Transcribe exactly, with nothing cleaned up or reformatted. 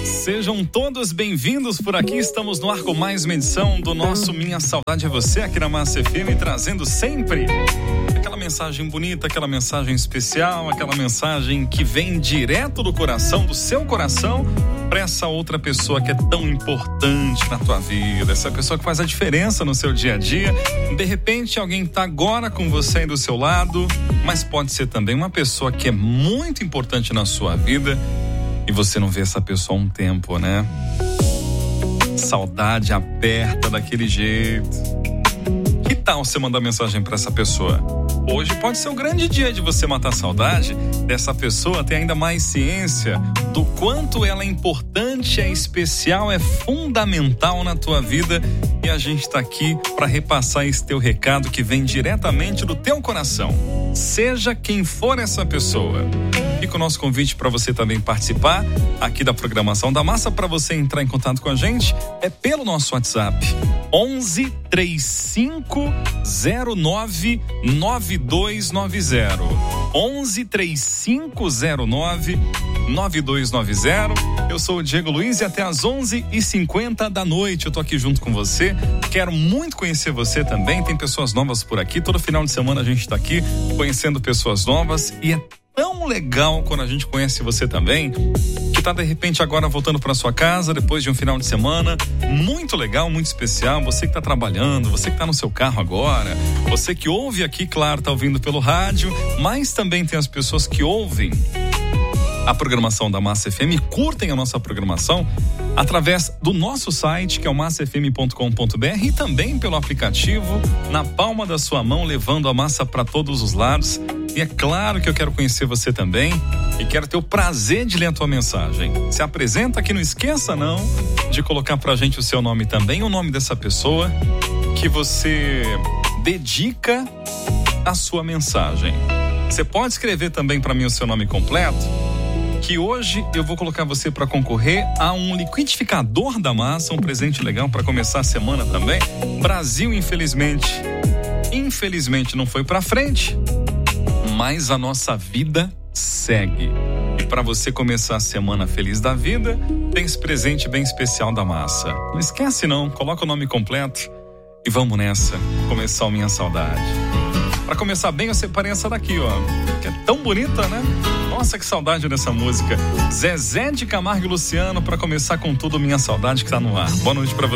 Sejam todos bem-vindos por aqui, estamos no ar com mais uma edição do nosso Minha Saudade é Você, aqui na Massa F M, trazendo sempre aquela mensagem bonita, aquela mensagem especial, aquela mensagem que vem direto do coração, do seu coração, para essa outra pessoa que é tão importante na tua vida, essa pessoa que faz a diferença no seu dia a dia. De repente alguém está agora com você aí do seu lado, mas pode ser também uma pessoa que é muito importante na sua vida e você não vê essa pessoa há um tempo, né? Saudade aperta daquele jeito. Que tal você mandar mensagem para essa pessoa? Hoje pode ser o grande dia de você matar a saudade dessa pessoa, ter ainda mais ciência do quanto ela é importante, é especial, é fundamental na tua vida. E a gente está aqui para repassar esse teu recado que vem diretamente do teu coração. Seja quem for essa pessoa. Fica o nosso convite para você também participar aqui da programação da Massa. Para você entrar em contato com a gente é pelo nosso WhatsApp onze, trinta e cinco, zero nove, nove dois nove zero onze, trinta e cinco, zero nove, nove dois nove zero. Eu sou o Diego Luiz e até às onze e cinquenta da noite eu tô aqui junto com você. Quero muito conhecer você também. Tem pessoas novas por aqui. Todo final de semana a gente tá aqui conhecendo pessoas novas e é tão legal quando a gente conhece você também, que tá de repente agora voltando para sua casa depois de um final de semana muito legal, muito especial. Você que tá trabalhando, você que tá no seu carro agora, você que ouve aqui, claro, tá ouvindo pelo rádio, mas também tem as pessoas que ouvem a programação da Massa F M e curtem a nossa programação através do nosso site, que é o massa f m ponto com ponto b r, e também pelo aplicativo na palma da sua mão, levando a massa para todos os lados. E é claro que eu quero conhecer você também e quero ter o prazer de ler a tua mensagem. Se apresenta aqui, não esqueça não de colocar pra gente o seu nome também, o nome dessa pessoa que você dedica a sua mensagem. Você pode escrever também para mim o seu nome completo, que hoje eu vou colocar você para concorrer a um liquidificador da Massa, um presente legal para começar a semana também. Brasil, infelizmente, infelizmente não foi para frente, mas a nossa vida segue. E para você começar a semana feliz da vida, tem esse presente bem especial da Massa. Não esquece não, coloca o nome completo e vamos nessa, começar o Minha Saudade. Para começar bem, eu separei essa daqui, ó, que é tão bonita, né? Nossa, que saudade dessa música. Zezé de Camargo e Luciano, para começar com tudo Minha Saudade, que tá no ar. Boa noite para você.